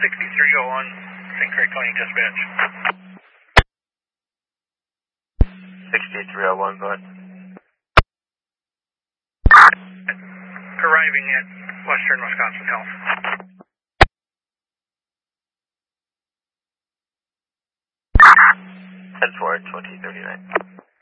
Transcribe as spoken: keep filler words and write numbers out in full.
sixty-three oh one, Saint Croix County Dispatch. sixty-three oh one, go ahead. Arriving at Western Wisconsin Health. ten four, twenty thirty-nine.